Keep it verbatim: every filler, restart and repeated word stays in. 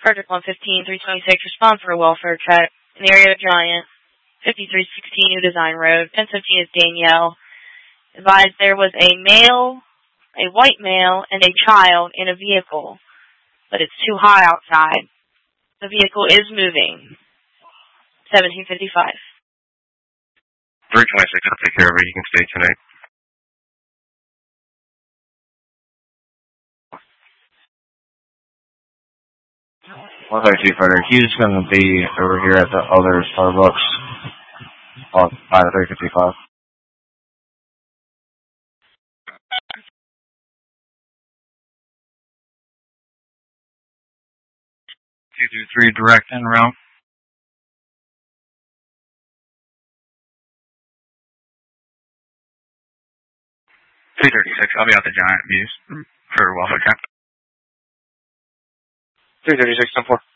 Frederick one fifteen, three twenty-six, respond for a welfare check in the area of Giant. fifty-three sixteen New Design Road. ten fifteen is Danielle. Advised there was a male, a white male, and a child in a vehicle, but it's too hot outside. The vehicle is moving. seventeen fifty-five. three twenty-six, I'll take care of it. You can stay tonight. one thirty-two Frederick. He's going to be over here at the other Starbucks on by the three fifty-five. two two three direct en route. three thirty-six, I'll be out the Giant Views for welfare check. three thirty-six, ten four.